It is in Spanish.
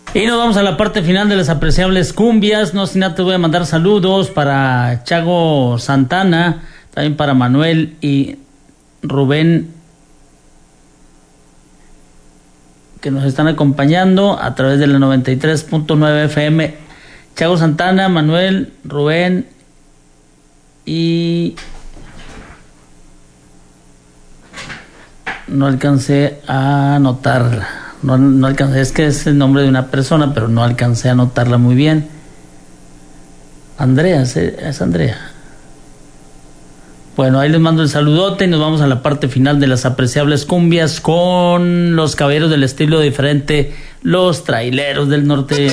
Y nos vamos a la parte final de las apreciables cumbias. No sin antes voy a mandar saludos para Chago Santana, también para Manuel y Rubén, que nos están acompañando a través de la 93.9 FM. Chago Santana, Manuel, Rubén y... no alcancé a anotarla. No alcancé, es que es el nombre de una persona, pero no alcancé a anotarla muy bien. Andrea, es Andrea. Bueno, ahí les mando el saludote y nos vamos a la parte final de las apreciables cumbias con los caballeros del estilo diferente, los traileros del norte.